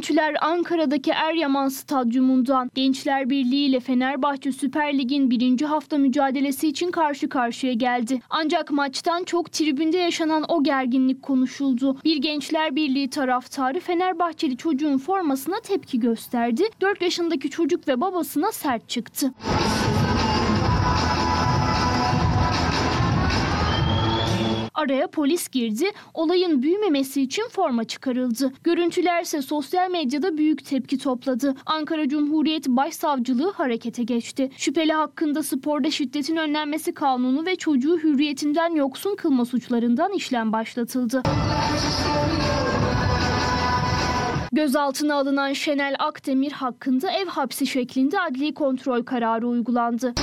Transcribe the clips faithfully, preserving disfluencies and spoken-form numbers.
Görüntüler Ankara'daki Eryaman Stadyumundan. Gençler Birliği ile Fenerbahçe Süper Lig'in birinci hafta mücadelesi için karşı karşıya geldi. Ancak maçtan çok tribünde yaşanan o gerginlik konuşuldu. Bir Gençler Birliği taraftarı Fenerbahçeli çocuğun formasına tepki gösterdi. dört yaşındaki çocuk ve babasına sert çıktı. Araya polis girdi, olayın büyümemesi için forma çıkarıldı. Görüntülerse sosyal medyada büyük tepki topladı. Ankara Cumhuriyet Başsavcılığı harekete geçti. Şüpheli hakkında sporda şiddetin önlenmesi kanunu ve çocuğu hürriyetinden yoksun kılma suçlarından işlem başlatıldı. Gözaltına alınan Şenel Akdemir hakkında ev hapsi şeklinde adli kontrol kararı uygulandı.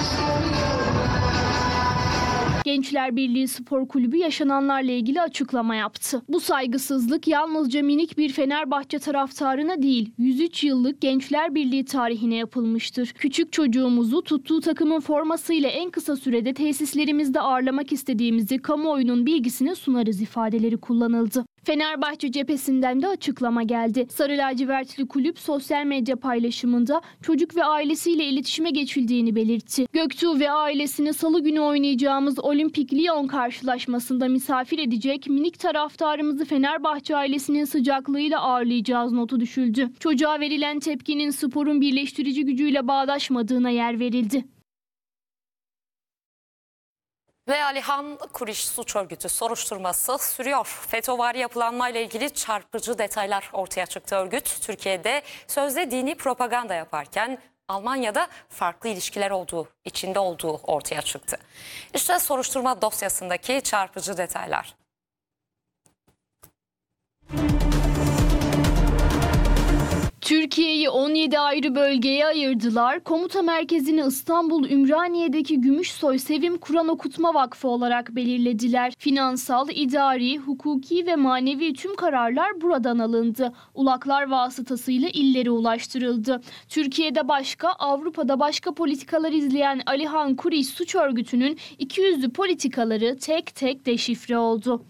Gençler Birliği Spor Kulübü yaşananlarla ilgili açıklama yaptı. Bu saygısızlık yalnızca minik bir Fenerbahçe taraftarına değil, yüz üç yıllık Gençler Birliği tarihine yapılmıştır. Küçük çocuğumuzu tuttuğu takımın formasıyla en kısa sürede tesislerimizde ağırlamak istediğimizi kamuoyunun bilgisine sunarız ifadeleri kullanıldı. Fenerbahçe cephesinden de açıklama geldi. Sarı lacivertli kulüp sosyal medya paylaşımında çocuk ve ailesiyle iletişime geçildiğini belirtti. Göktuğ ve ailesini salı günü oynayacağımız Olimpik Lyon karşılaşmasında misafir edecek minik taraftarımızı Fenerbahçe ailesinin sıcaklığıyla ağırlayacağız notu düşüldü. Çocuğa verilen tepkinin sporun birleştirici gücüyle bağdaşmadığına yer verildi. Ve Alihan Kuriş suç örgütü soruşturması sürüyor. FETÖ'vari yapılanmayla ilgili çarpıcı detaylar ortaya çıktı. Örgüt Türkiye'de sözde dini propaganda yaparken Almanya'da farklı ilişkiler olduğu, içinde olduğu ortaya çıktı. İşte soruşturma dosyasındaki çarpıcı detaylar. Türkiye'yi on yedi ayrı bölgeye ayırdılar. Komuta merkezini İstanbul Ümraniye'deki Gümüşsoy Sevim Kur'an Okutma Vakfı olarak belirlediler. Finansal, idari, hukuki ve manevi tüm kararlar buradan alındı. Ulaklar vasıtasıyla illere ulaştırıldı. Türkiye'de başka, Avrupa'da başka politikalar izleyen Alihan Kuriş suç örgütünün ikiyüzlü politikaları tek tek deşifre oldu.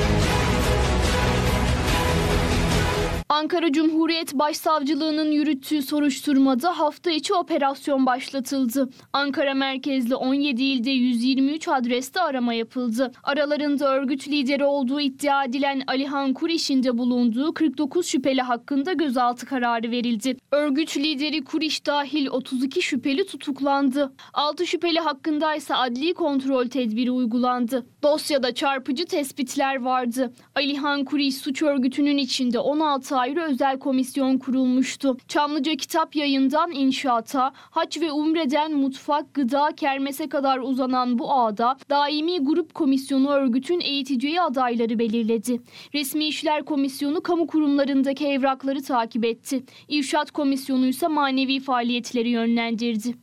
Ankara Cumhuriyet Başsavcılığı'nın yürüttüğü soruşturmada hafta içi operasyon başlatıldı. Ankara merkezli on yedi ilde yüz yirmi üç adreste arama yapıldı. Aralarında örgüt lideri olduğu iddia edilen Alihan Kuriş'in de bulunduğu kırk dokuz şüpheli hakkında gözaltı kararı verildi. Örgüt lideri Kuriş dahil otuz iki şüpheli tutuklandı. altı şüpheli hakkında ise adli kontrol tedbiri uygulandı. Dosyada çarpıcı tespitler vardı. Alihan Kuriş suç örgütünün içinde on altı ayrı özel komisyon kurulmuştu. Çamlıca Kitap Yayın'dan inşaata, hac ve umreden mutfak, gıda, kermese kadar uzanan bu ağda daimi grup komisyonu örgütün eğiteceği adayları belirledi. Resmi İşler Komisyonu kamu kurumlarındaki evrakları takip etti. İrşad Komisyonu ise manevi faaliyetleri yönlendirdi.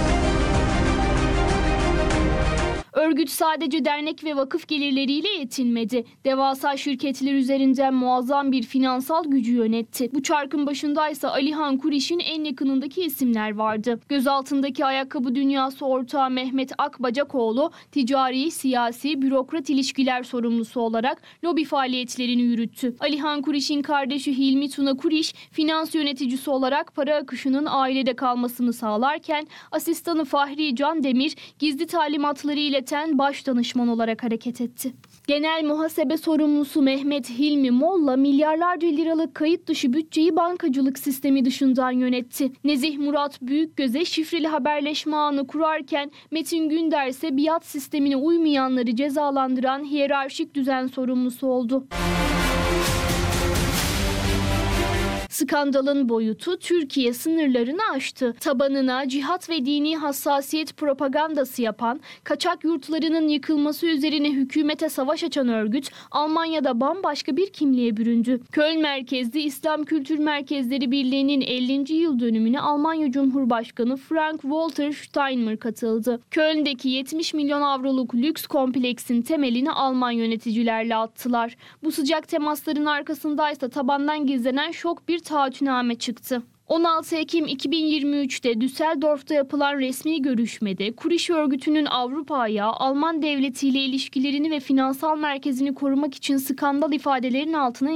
Örgüt sadece dernek ve vakıf gelirleriyle yetinmedi. Devasa şirketler üzerinden muazzam bir finansal gücü yönetti. Bu çarkın başındaysa Alihan Kuriş'in en yakınındaki isimler vardı. Gözaltındaki ayakkabı dünyası ortağı Mehmet Akbacakoğlu, ticari, siyasi, bürokrat ilişkiler sorumlusu olarak lobi faaliyetlerini yürüttü. Alihan Kuriş'in kardeşi Hilmi Tuna Kuriş, finans yöneticisi olarak para akışının ailede kalmasını sağlarken, asistanı Fahri Can Demir, gizli talimatları ile baş danışman olarak hareket etti. Genel muhasebe sorumlusu Mehmet Hilmi Molla milyarlarca liralık kayıt dışı bütçeyi bankacılık sistemi dışından yönetti. Nezih Murat Büyükgöz'e şifreli haberleşme ağını kurarken Metin Günder ise biat sistemine uymayanları cezalandıran hiyerarşik düzen sorumlusu oldu. Skandalın boyutu Türkiye sınırlarını aştı. Tabanına cihat ve dini hassasiyet propagandası yapan, kaçak yurtlarının yıkılması üzerine hükümete savaş açan örgüt Almanya'da bambaşka bir kimliğe büründü. Köln merkezli İslam Kültür Merkezleri Birliği'nin ellinci yıl dönümüne Almanya Cumhurbaşkanı Frank-Walter Steinmeier katıldı. Köln'deki yetmiş milyon avroluk lüks kompleksin temelini Alman yöneticilerle attılar. Bu sıcak temasların arkasındaysa tabandan gizlenen şok bir taahhütname çıktı. on altı Ekim iki bin yirmi üç'te Düsseldorf'ta yapılan resmi görüşmede Kuriş örgütünün Avrupa ayağı Alman devletiyle ilişkilerini ve finansal merkezini korumak için skandal ifadelerin altına